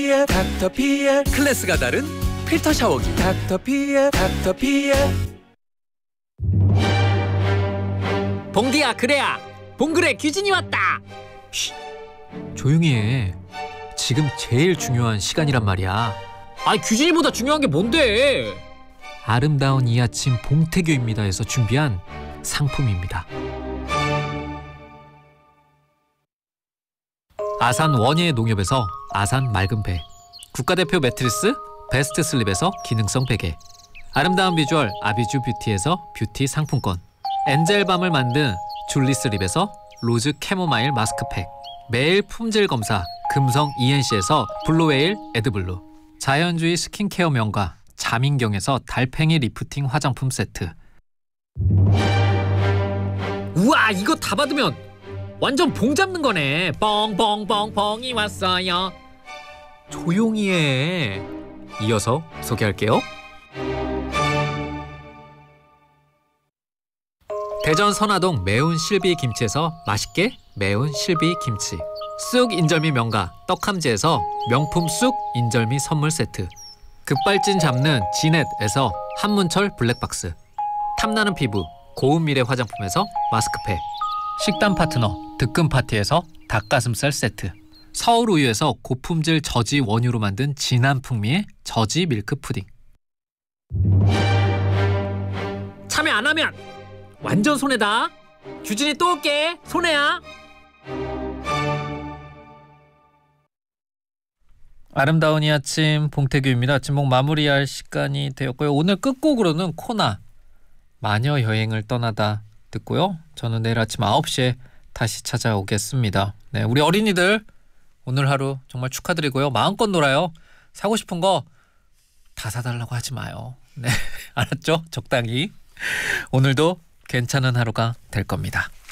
닥터피엘 클래스가 다른 필터 샤워기 닥터피엘. 봉디야, 그래야 봉그레 규진이 왔다. 쉿, 조용히 해. 지금 제일 중요한 시간이란 말이야. 아, 규진이보다 중요한 게 뭔데? 아름다운 이 아침 봉태규입니다에서 준비한 상품입니다. 아산 원예 농협에서 아산 맑은 배, 국가대표 매트리스 베스트 슬립에서 기능성 베개, 아름다운 비주얼 아비주 뷰티에서 뷰티 상품권, 엔젤밤을 만든 줄리스립에서 로즈 캐모마일 마스크팩, 매일 품질 검사 금성 ENC에서 블루웨일 에드블루, 자연주의 스킨케어 명가 자민경에서 달팽이 리프팅 화장품 세트. 우와, 이거 다 받으면 완전 봉 잡는 거네. 뻥뻥뻥뻥이 왔어요. 조용히 해. 이어서 소개할게요. 대전 선화동 매운 실비 김치에서 맛있게 매운 실비 김치, 쑥 인절미 명가 떡함지에서 명품 쑥 인절미 선물 세트, 급발진 잡는 지넷에서 한문철 블랙박스, 탐나는 피부 고운 미래 화장품에서 마스크팩, 식단 파트너 득금 파티에서 닭가슴살 세트, 서울 우유에서 고품질 저지 원유로 만든 진한 풍미의 저지 밀크 푸딩. 참여 안 하면 완전 손해다. 규진이 또 올게. 손해야. 아름다운 이 아침 봉태규입니다. 아침봉 마무리할 시간이 되었고요. 오늘 끝곡으로는 코나 마녀 여행을 떠나다 듣고요. 저는 내일 아침 9시에 다시 찾아오겠습니다. 네, 우리 어린이들 오늘 하루 정말 축하드리고요. 마음껏 놀아요. 사고 싶은 거 다 사달라고 하지 마요. 네, 알았죠? 적당히. 오늘도 괜찮은 하루가 될 겁니다.